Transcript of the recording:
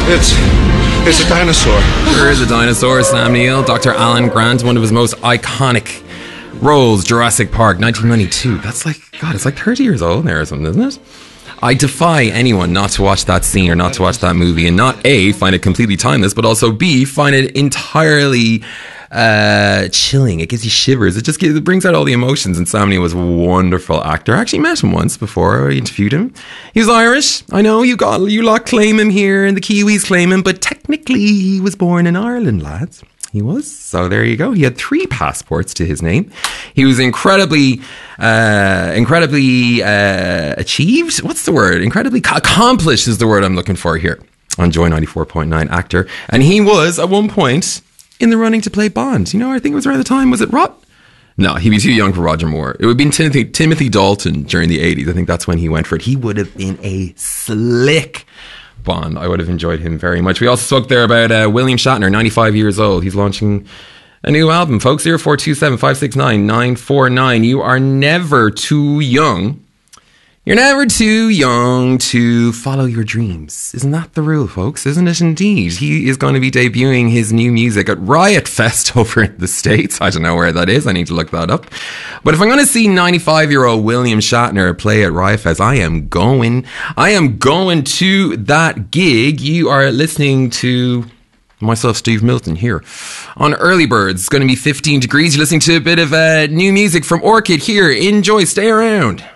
It's a dinosaur. There is a dinosaur, Sam Neill. Dr. Alan Grant, one of his most iconic roles, Jurassic Park, 1992. That's like, God, it's like 30 years old now or something, isn't it? I defy anyone not to watch that scene or not to watch that movie and not A, find it completely timeless, but also B, find it entirely chilling. It gives you shivers. It brings out all the emotions. And Sam Neill was a wonderful actor. I actually met him once before I interviewed him. He was Irish. I know you lot claim him here and the Kiwis claim him, but technically he was born in Ireland, lads. He was. So there you go. He had 3 passports to his name. He was incredibly achieved. What's the word? Incredibly accomplished is the word I'm looking for here on Joy 94.9 actor. And he was at one point in the running to play Bond. You know, I think it was around the time. Was it No, he was too young for Roger Moore. It would have been Timothy Dalton during the 80s. I think that's when he went for it. He would have been a slick Bond. I would have enjoyed him very much. We also spoke there about William Shatner, 95 years old. He's launching a new album, folks. 0427 569 949. You are never too young. You're never too young to follow your dreams. Isn't that the rule, folks? Isn't it indeed? He is going to be debuting his new music at Riot Fest over in the States. I don't know where that is. I need to look that up. But if I'm going to see 95-year-old William Shatner play at Riot Fest, I am going to that gig. You are listening to myself, Steve Milton, here on Early Birds. It's going to be 15 degrees. You're listening to a bit of new music from Orchid here. Enjoy. Stay around.